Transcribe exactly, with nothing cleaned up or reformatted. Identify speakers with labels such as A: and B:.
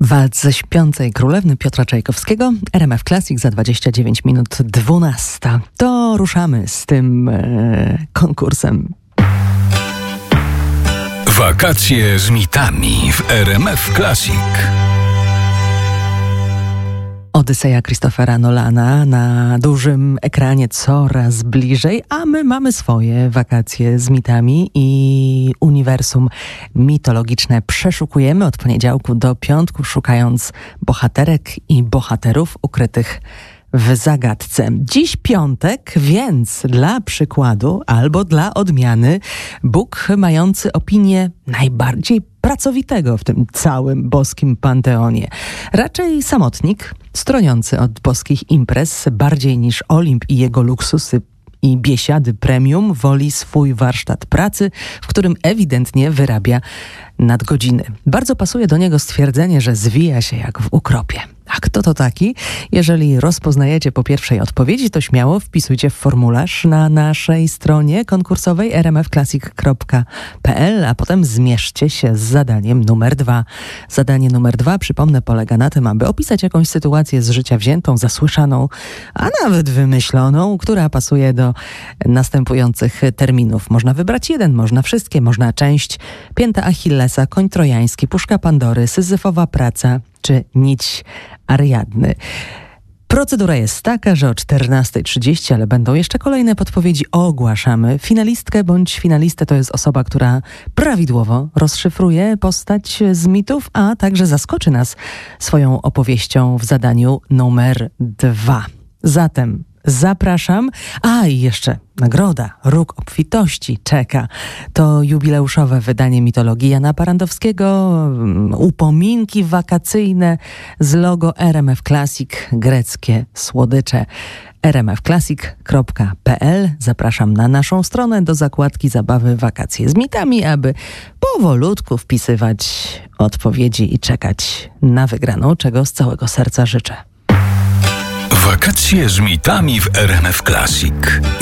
A: Walc ze śpiącej królewny Piotra Czajkowskiego, R M F Classic za dwadzieścia dziewięć minut dwunasta. To ruszamy z tym e, konkursem.
B: Wakacje z mitami w R M F Classic.
A: Odyseja Christophera Nolana na dużym ekranie coraz bliżej, a my mamy swoje wakacje z mitami i uniwersum mitologiczne przeszukujemy od poniedziałku do piątku, szukając bohaterek i bohaterów ukrytych w zagadce. Dziś piątek, więc dla przykładu albo dla odmiany Bóg mający opinię najbardziej pracowitego w tym całym boskim panteonie. Raczej samotnik, stroniący od boskich imprez bardziej niż Olimp i jego luksusy i biesiady premium, woli swój warsztat pracy, w którym ewidentnie wyrabia nadgodziny. Bardzo pasuje do niego stwierdzenie, że zwija się jak w ukropie. A kto to taki? Jeżeli rozpoznajecie po pierwszej odpowiedzi, to śmiało wpisujcie w formularz na naszej stronie konkursowej r m f classic kropka p l, a potem zmierzcie się z zadaniem numer dwa. Zadanie numer dwa, przypomnę, polega na tym, aby opisać jakąś sytuację z życia wziętą, zasłyszaną, a nawet wymyśloną, która pasuje do następujących terminów. Można wybrać jeden, można wszystkie, można część. Pięta Achillesa, koń trojański, puszka Pandory, syzyfowa praca czy nić Ariadny. Procedura jest taka, że o czternasta trzydzieści, ale będą jeszcze kolejne podpowiedzi, ogłaszamy finalistkę bądź finalistę. To jest osoba, która prawidłowo rozszyfruje postać z mitów, a także zaskoczy nas swoją opowieścią w zadaniu numer dwa. Zatem zapraszam. A i jeszcze nagroda, róg obfitości czeka. To jubileuszowe wydanie mitologii Jana Parandowskiego, upominki wakacyjne z logo R M F Classic, greckie słodycze. r m f classic kropka p l. Zapraszam na naszą stronę do zakładki zabawy Wakacje z mitami, aby powolutku wpisywać odpowiedzi i czekać na wygraną, czego z całego serca życzę.
B: Wakacje z mitami w R M F Classic.